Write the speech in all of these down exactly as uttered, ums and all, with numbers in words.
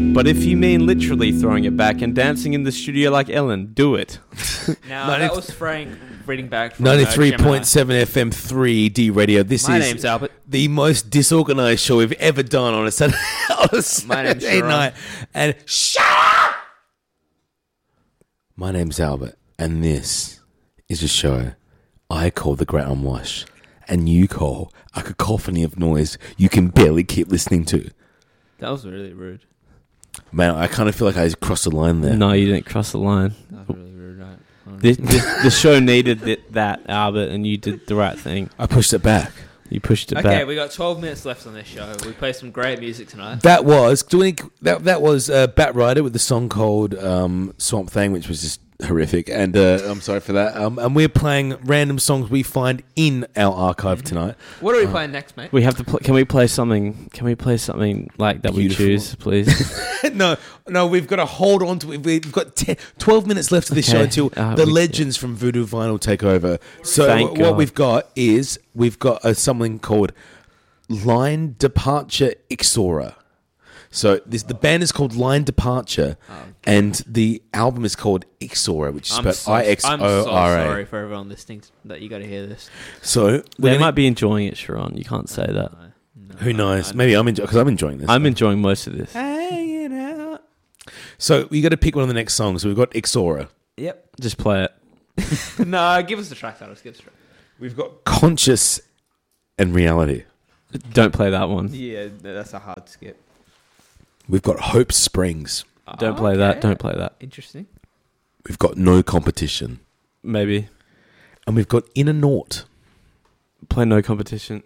But if you mean literally throwing it back and dancing in the studio like Ellen, do it. Now, that was Frank reading back from ninety-three point seven F M three D radio. This My is name's Albert. the most disorganized show we've ever done on a Saturday, on a My name's Saturday Sharon. night. And shut up! My name's Albert, and this is a show I call The Great Unwash, and you call a cacophony of noise you can barely keep listening to. That was really rude. Man, I kind of feel like I crossed the line there. No, you didn't cross the line. That was really rude, right? The, the, the show needed th- that, Albert, and you did the right thing. I pushed it back. You pushed it Okay, back. we got twelve minutes left on this show. We play some great music tonight. That was doing that. That was uh, Bat Rider with the song called um, Swamp Thing, which was just horrific. And uh, I'm sorry for that. Um, and we're playing random songs we find in our archive tonight. What are we Uh, playing next, mate? We have to. Pl- can we play something? Can we play something like that Beautiful. we choose, please? no, no, we've got to hold on to it. We've got ten, twelve minutes left of this Okay. show until Uh, the we- legends from Voodoo Vinyl take over. So Thank w- what God. we've got is we've got uh, something called Line Departure Ixora. So this the band is called Line Departure, Oh, okay. and the album is called Ixora, which is I'm spelled so, I X I'm O so R A. sorry for everyone listening to, that you got to hear this. So we're They gonna- might be enjoying it, Sharon. You can't say that. No, no, who knows? no, Maybe I'm enjoying because I'm enjoying this. I'm enjoying most of this. hanging out. So we got to pick one of the next songs. So we've got Ixora. Yep. Just play it. No, give us the track title. Give us the track. We've got Conscious and Reality. Don't play that one. Yeah, that's a hard skip. We've got Hope Springs. Don't play that. Don't play that. Interesting. We've got No Competition. Maybe And we've got Inner Naught. play No Competition.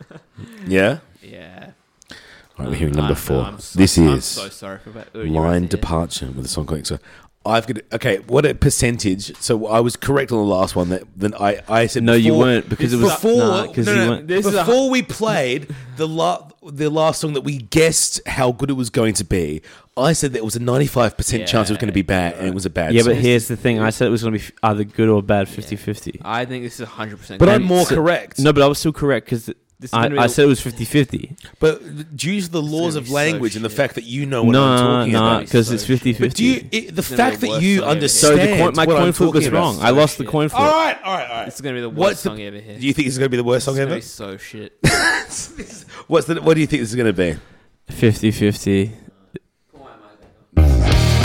Yeah? Yeah. All right, we're hearing number I'm- four. I'm so, this I'm is so sorry for that. Ooh, you're Line right there. Departure with a song called Ixora. I've got okay. What a percentage! So I was correct on the last one. That then I, I said No, you before- weren't because it was before. nah, 'cause no, you no, weren't- This is a- before we played the la- the last song that we guessed how good it was going to be. I said there was a ninety-five percent Yeah, chance it was going to be bad, right. and it was a bad. Yeah, song. but here's the thing. I said it was going to be f- either good or bad, fifty-fifty. I think this is one hundred percent. But I'm more so- correct. No, but I was still correct because This is I, gonna be I the- said it was fifty-fifty. But due to the laws gonna of be so language and the shit. fact that you know what No, I'm talking no, about. because So it's shit. fifty-fifty. But do you, it, the It's gonna fact be the that worst you song I've ever heard. so understand the coin, my what coin I'm flip was talking about. wrong. I lost the shit. coin flip. All right, all right, all right. This is going to be the worst What's the- song you ever hear. Do you think it's going to be the worst This song is gonna ever? be so shit. What's the? What do you think this is going to be? fifty-fifty.